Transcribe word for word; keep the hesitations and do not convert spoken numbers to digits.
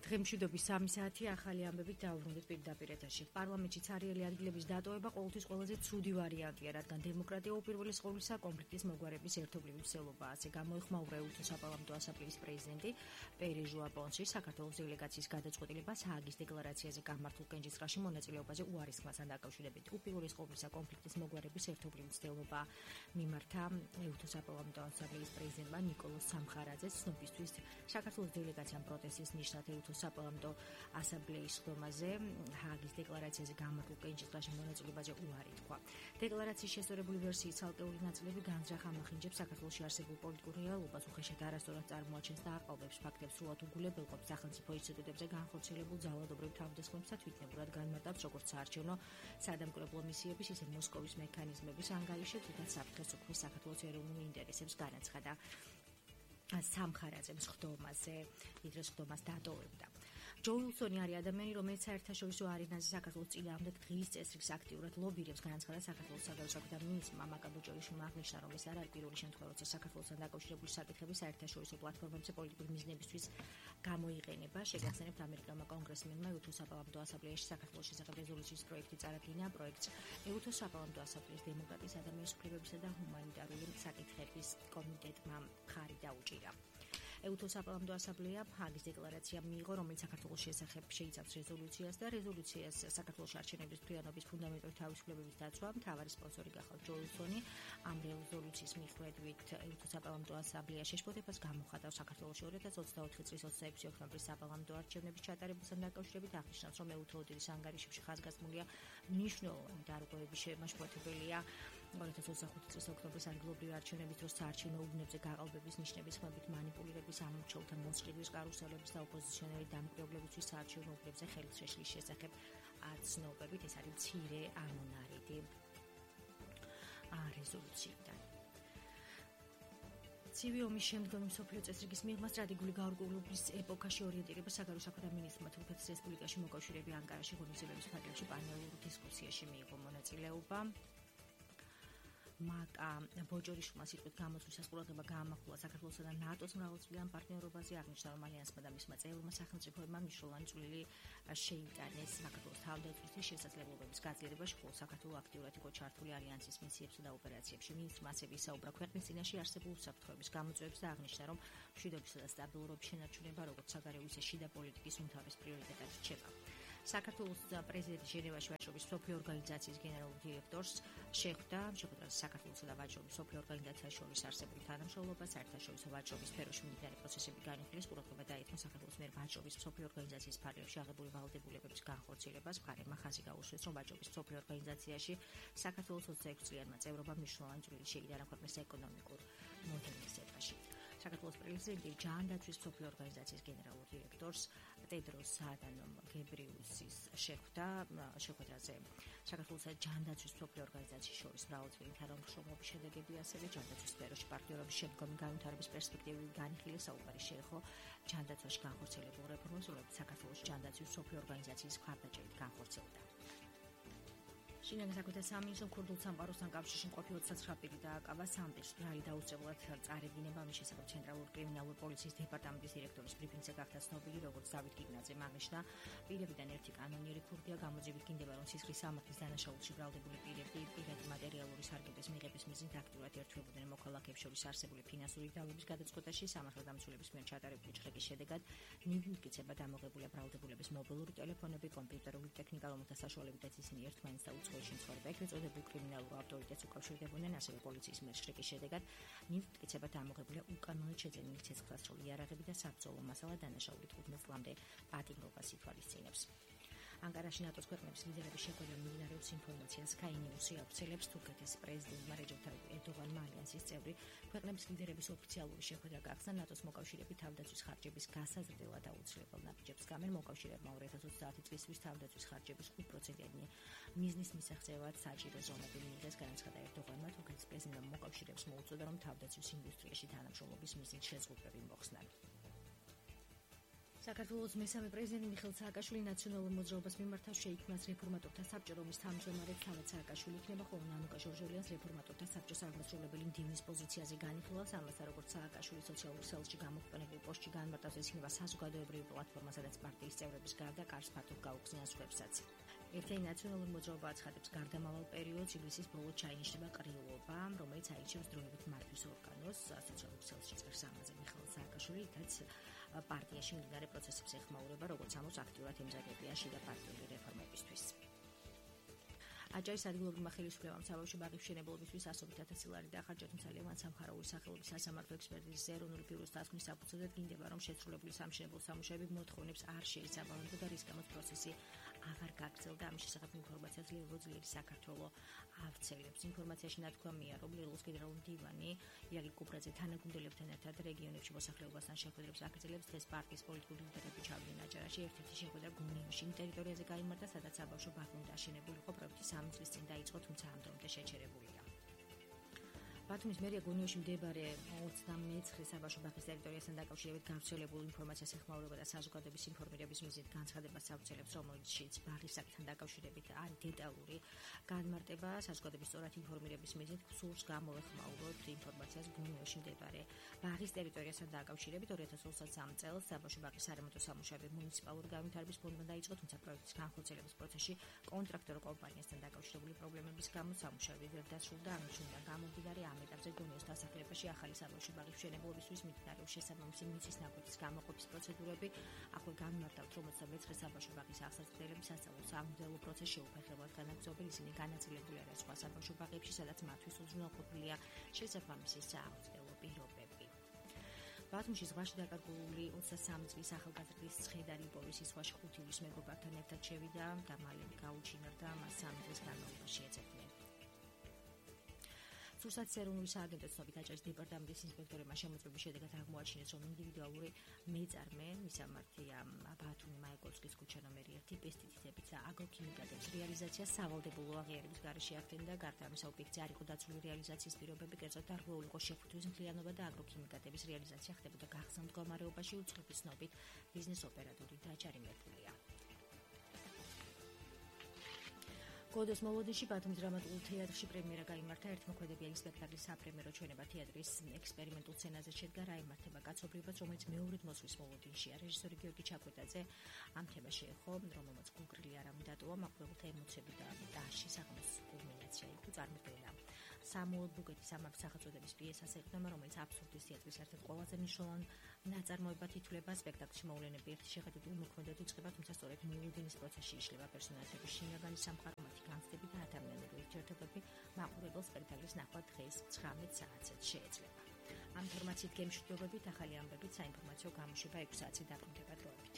დღემშვიდობის სამი საათი ახალი ამბებით დაუბრუნდით პირდაპირ ეთერში. პარლამენტში ცარიელი ადგილების დატოვება ყოველთვის ყველაზე ცუდი ვარიანტია, რადგან დემოკრატია უპირველეს ყოვლისა კონფლიქტის მოგვარების ერთობლივი მცდელობაა. ასე გამოიხმაურა ეუთო საპარლამენტო ასამბლეის პრეზიდენტი პერე ჟუაპონში საქართველოს დელეგაციის გადაწყვეტილებას ჰააგის დეკლარაციაზე გამართულ კენჭისყრაში მონაწილეობაზე უარესქმასთან დაკავშირებით. უპირველეს ყოვლისა კონფლიქტის მოგვარების ერთობლივი მცდელობა მიმართა ეუთო საპარლამენტო ასამბლეის პრეზიდენტმა ნიკოლოზ სამხარაძეს ცნობისთვის საქართველოს დელეგაციამ პროტესტის ნიშნად ეუთო საპარლამენტო ასამბლეის ხდომაზე ჰააგის დეკლარაციაზე გამართულ კენჭისყრაში მონაწილეობაზე უარი თქვა. დეკლარაციის შესწორებული ვერსიის ცალკეული ნაწილები განზრახ ამახინჯებს საქართველოში არსებულ პოლიტიკურ რეალობას, უხეშად არასწორად წარმოაჩენს და აყალბებს ფაქტებს, სრულად უგულებელყოფს სახელმწიფო ინსტიტუტებზე განხორციელებულ ძალადობრივ თავდასხმებს და თვითნებურად განმარტავს როგორც საარჩევნო სადამკვირვებლო მისიების, ისე მოსკოვის მექანიზმების ანგარიშებს, თუმცა საფრთხეს უქმნის საქართველოს ეროვნულ ინტერესებს განაცხადა. სამხარაძემ ხდომაზე იდრეს ხდომას დატოვებდა. ჯო უილსონი არის ადამიანი, რომელიც საერთაშორისო არენაზე საქართველოს წინააღმდეგ დღის წესრიგს აქტიურად ლობირებს, განაცხადა საქართველოს საგარეო საქმეთა მინისტრმა მაკაბო ჭორიშვილმა აღნიშნა, რომ ეს არ არის პირველი შემთხვევა, როცა საქართველოსთან დაკავშირებული საკითხები საერთაშორისო პლატფორმებზე პოლიტიკური მიზნებისთვის გამოიყენება. შეგახსენებთ, ამერიკელმა კონგრესმენმა ეუთო საპარლამენტო ასამბლეაში საქართველოს შესახებ რეზოლუციის პროექტი წარადგინა. პროექტს ეუთო საპარლამენტო ასამბლეის დემოკრატიის, ადამიანის უფლებებისა და ჰუმანიტარული საკითხების კომიტეტმა მხარი დაუჭირა. ეუთო საპარლამენტო ასამბლეა ჰააგის დეკლარაცია მიიღო, რომელიც საქართველოს შესახებ შეიცავს რეზოლუციას და რეზოლუციას საქართველოს არჩევნების ფრინველების ფუნდამენტური თავისუფლებების დაცვა მთავარი სპონსორი გახავთ ჯო უილსონი. ამ რეზოლუციის მიხედვით ეუთო საპარლამენტო ასამბლეა შეშფოთებას გამოხატავს საქართველოში ორი ათას ოცდაოთხი წლის ოცდაექვსი ოქტომბრის საპარლამენტო არჩევნების ჩატარებასთან დაკავშირებით, აღნიშნავს, რომ ეუთო ოდირის ანგარიშებში ხაზგასმულია მნიშვნელოვანი დარღვევები შემაშფოთებელია ორი ათას ოცდახუთი წლის ოქტომბრის ადგილობრივი არჩევნების დროს საარჩევნო უბნებზე გაყალბების ნიშნების ხმებით მანიპულირების სამმართველთა მოსყიდვის კარუსელების და ოპოზიციონერი დამკვირვებლებისთვის საარჩევნო უბნებზე ხელის შეშლის შესახებ ცნობებით. ეს არის მცირე ამონარიდი რეზოლუციიდან. ცივი ომის შემდგომი მსოფლიო წესრიგის მიღმა სტრატეგიული გაურკვევლის ეპოქაში ორიენტირება საგარეო საქმეთა მინისტრმა თურქეთის რესპუბლიკაში მოკავშირეები ანკარაში ღონისძიებების ფარგლებში პანელურ დისკუსიაში მიიღო მონაწილეობა. მაკა ბოჭორიშვილმა სიტყვით გამოთვლისას ყურადღება გაამახვილა საქართველოსა და ნატოს მრავალწლიან პარტნიორობაზე, აღნიშნა, რომ ალიანსმა და მისმა წევრმა სახელმწიფოებმა მნიშვნელოვანი წვლილი შეიტანეს საქართველოს თავდაცვის შესაძლებლობების გაძლიერებაში, ხოლო საქართველო აქტიურად იყო ჩართული ალიანსის მისიებსა და ოპერაციებში. მინისტრმა ასევე ისაუბრა ქვეყნის წინაშე არსებულ უსაფრთხოების გამოწვევებს და აღნიშნა, რომ მშვიდობისა და სტაბილურობის შენარჩუნება როგორც საგარეო ისე შიდა პოლიტიკის უმთავრეს პრიორიტეტად რჩება. საქართველოს პრეზიდენტი ჟენევაში ვაჭრობის მსოფლიო ორგანიზაციის გენერალურ დირექტორს შეხვდა, შეხვდა საქართველოსა და ვაჭრობის მსოფლიო ორგანიზაციაში შორის არსებული თანამშრომლობა, საერთაშორისო ვაჭრობის სფეროში მიმდინარე პროცესები განიხილეს, ყურადღება დაეთმო საქართველოს მიერ ვაჭრობის მსოფლიო ორგანიზაციის ფარგლებში აღებული ვალდებულებების განხორციელებას. მხარებმა ხაზი გაუსვეს, რომ ვაჭრობის მსოფლიო ორგანიზაციაში საქართველოს ოცდაექვსი წლიანმა წევრობამ მნიშვნელოვანი წვლილი შეიტანა ქვეყნის ეკონომიკურ მოდერნიზებაში. საქართველოს პრეზიდენტი ჯანდაცვის მსოფლიო ორგანიზაციის გენერალურ დირექტორს ტედროს ადანომ გებრიუსის შეხვდა შეხვედრაზე. საქართველოსა და ჯანდაცვის მსოფლიო ორგანიზაციის შორის მრავალწლიანი თანამშრომლობის შედეგები, ასევე ჯანდაცვის სფეროში პარტნიორობის შემდგომი განვითარების პერსპექტივები განიხილეს. საუბარი შეეხო ჯანდაცვაში განხორციელებულ რეფორმებს, რომლებიც საქართველოს ჯანდაცვის მსოფლიო ორგანიზაციის მხარდაჭერით განხორციელდა. შინაგან საქმეთა სამინისტრომ ქურდულ სამყაროსთან კავშირში მყოფი ოცდათვრამეტი პირი დააკავა. სამპირს ბრალი დაუსწრებლად წარებინება მის შესახებ ცენტრალური კრიმინალური პოლიციის დეპარტამენტის დირექტორის ბრიფინგზე გახდა ცნობილი, როგორც დავით გიგნაძემ აღნიშნა. პირებიდან ერთი კანონიერი ქურდია, გამოძიებით გინდება, რომ სისხლის სამართლის დანაშაულში ბრალდებული პირები პირადი მატერიალური სარგებლობის მიღების მიზნით აქტიურად ერთვებოდნენ მოქალაქეებს შორის არსებული ფინანსური დალობის გადაწყვეტაში. სამართალდამცველების მიერ ჩატარებული ჭრების შედეგად მიმტკიცება დამოღებულია ბრალდებულების მობილური ტელეფონები, კომპიუტერული ტექნიკა, რომელთა საშუალებითაც ისინი ერთმანეთს და უცხოელ შემთხვევაში ეგრეთ წოდებულ კრიმინალურ ავტორიტეტს უკავშირდებოდნენ. ასევე პოლიციის მიერ შრიკის შედეგად მიმტკიცება დამოღებულია უკანონოდ შეძენილი ცეცხლსასროლი იარაღები და საბრძოლო მასალა დანაშაულით ութმეტ წლამდე პატიმრობას ითვალისწინებს. ანკარაში ნატოს ქვეყნების ლიდერების შეხვედრა მიმდინარეობს. ინფორმაციას Sky News-ი ავრცელებს. თურქეთის პრეზიდენტმა რეჯეფ ტაიპ ერდოღანმა ალიანსის წევრი ქვეყნების ლიდერების ოფიციალური შეხვედრა გახსნა. ნატოს მოკავშირეები თავდაცვის ხარჯების გასაზრდელად აუცილებელ ნაბიჯებს გამენ. მოკავშირეებმა ორი ათას ოცდაათი წლისთვის თავდაცვის ხარჯების ხუთ პროცენტიანი მიზნის მისაღწევად საჭირო ზომები მიიღეს. განაცხადა ერდოღანმა. თურქეთის პრეზიდენტმა მოკავშირეებს მოუწოდა, რომ თავდაცვის ინდუსტრიაში თანამშრომლობის მიზნით შეზღუდვები მოხსნან. საქართველოს მესამე პრეზიდენტი მიხეილ სააკაშვილი ნაციონალურ მოძრაობას მიმართა შეიქმნას რეფორმატორთა საბჭო, რომლის თავმჯდომარედ თავად სააკაშვილი იქნება, ხოლო ნანუკა ჟორჟოლიანს რეფორმატორთა საბჭოს აღმასრულებელი მდივნის პოზიციაზე განიხილავს. ამასთან, როგორც სააკაშვილი სოციალურ ქსელში გამოყენებულ პოსტში განმარტავს, ეს იქნება საზოგადოებრივი პლატფორმა, სადაც პარტიის წევრების გარდა კარს ფართოდ გაუხსნიან სხვებსაც. ერთ-ერთი ნაციონალური მოძრაობა აცხადებს, გარდამავალ პერიოდს ივლისის ბოლოს ჩაინიშნება ყრილობა, რომელიც აირჩევს დროებით მართვის ორგანოს. სოციალურ ქსელში წერს ამაზე მიხეილ სააკაშვილი, იქაც პარტიაში მიმდინარე პროცესებს ეხმაურება, როგორც ამოს აქტიურად ემზადებიან შიდა პარტიული რეფორმებისთვის. აჭარის ადგილობრივმა ხელისუფლებამ საბავშვო ბაღის მშენებლობისთვის ასობით ათასი ლარი დაახარჯა, თუმცა ლევან სამხარაულის სახელობის სასამართლო ექსპერტიზის ეროვნული პირულის დასკვნის საფუძველზე დგინდება, რომ შესრულებული სამშენებლო სამუშაოები მოთხოვნებს არ შეისაბამებოდა და რის გამოც პროცესი აღარ გაგრძელდა. ამის შესახებ ინფორმაციას ლილო ძლიერი საქართველოს ავრცელებს. ინფორმაციაში ნათქვამია, რომ ლილოს გენერალური მდივანი იაგი კუპრაძე თანაგუნდელებთან ერთად რეგიონებში მოსახლეობასთან შეხვედრებს აგრძელებს. დღეს პარტიის პოლიტიკური ლიდერები ჩავიდნენ აჭარაში. ერთ-ერთი შეხვედრა გუნიოში იმ ტერიტორიაზე გაიმართა, სადაც საბავშვო ბაღი უნდა აშენებულიყო. პროექტი სამი წლის წინ დაიწყო, თუმცა ამ დრომდე შეჩერებულია. ბათუმის მერია გუნიოში მდებარე ოცდამეცხრე საბავშვო ბაღის ტერიტორიასთან დაკავშირებით გავრცელებულ ინფორმაციას ეხმაურება და საზოგადოების ინფორმირების მიზნით განცხადებას აუცილებს, რომელშიც ბაღის საკითხთან დაკავშირებით არის დეტალური განმარტება. საზოგადოების სწორად ინფორმირების მიზნით სურს გამოეხმაუროთ ინფორმაციას გუნიოში მდებარე ბაღის ტერიტორიასთან დაკავშირებით. ორი ათას ოცდასამ წელს საბავშვო ბაღის სარემონტო სამუშაოები მუნიციპალური განვითარების ფონდმა დაიწყო, თუმცა პროექტის განხორციელების პროცესში კონტრაქტორ კომპანიასთან დაკავშირებული პრობლემების გამო სამუშაოები ვერ დასრულდა. ამის შემდეგ გამომდინარე ამ ეტაპზე გუნიოს დასახლებაში ახალი საბავშვო ბაღის მშენებლობისთვის მიმდინარეობს შესაბამისი მიწის ნაკვეთის გამოყოფის პროცედურები. აქვე განმარტავთ, რომ ოცდამეცხრე საბავშვო ბაღის აღსაწყდელები სასწავლო სამღვდელო პროცესში შეუფერხებლად განაგრძობენ. ისინი განაწილებული არიან სხვა საბავშვო ბაღებში, სადაც მათთვის უზრუნველყოფილია შესაბამისი სამღვდელო პირობები. ბათუმში ზღვაში დაკარგული ოცდასამი წლის ახალგაზრდის ცხედარი იპოვის ზღვაში ხუთი ივლის მეგობართან ერთად შევიდა და მალე გაუჩინარდა, მას სამი წლის განმავლობაში ეძებდნენ. სურსათის ეროვნული სააგენტოს ცნობით აჭარის დეპარტამენტის ინსპექტორებმა შემოწმების შედეგად აღმოაჩინეს, რომ ინდივიდუალური მეწარმე მისამართია ბათუმი მაიკოვსკის ქუჩა ნომერი ერთი პესტიციდების და აგროქიმიკატების რეალიზაციას სავალდებულო აღიარების გარეშე ახდენდა. გარდა ამისა, ობიექტზე არ იყო დაცული რეალიზაციის პირობები, კერძოდ დარღვეულ იყო შეფუთვის მთლიანობა და აგროქიმიკატების რეალიზაცია ხდებოდა გახსნილ მდგომარეობაში. უწყლობის ცნობით ბიზნეს ოპერატორი დაჯარიმებულია. გოდოს მოლოდინში ბათუმის დრამატულ თეატრში პრემიერა გაიმართა. ერთმოქმედებიანი სპექტაკლის საპრემიერო ჩვენება თეატრის ექსპერიმენტულ სცენაზე შედგა. რა იმართება კაცობრიობაც, რომელიც მეორედ მოსვლის მოლოდინშია. რეჟისორი გიორგი ჩაკვეტაძე ამ თემას შეეხო, რომელმაც გულგრილი არავინ დატოვა. მაყურებელთა ემოციები და დაში საღამოს კულმინაცია იყო წარმოდგენა. სამუელ ბუგეთის ამავე სახელწოდების პიესას ეყრდნობა, რომელიც აბსურდის თეატრის ერთ-ერთ ყველაზე მნიშვნელოვან ნაწარმოებად ითვლება. სპექტაკლში მოვლენები ერთი შეხედვით უმოქმედოდ იწყება, თუმცა სწორედ მოლოდინის პროცესში იშლება პერსონაჟების შინაგანი სამყარო, მათი განცდები და ადამიანური ურთიერთობები. მაყურებელს სპექტაკლის ნახვა დღეს ცხრამეტ საათზე შეეძლება. ამ ინფორმაციით გემშვიდობებით, ახალი ამბებით საინფორმაციო გამოშვება ექვსი საათზე დაბრუნდება დროებით.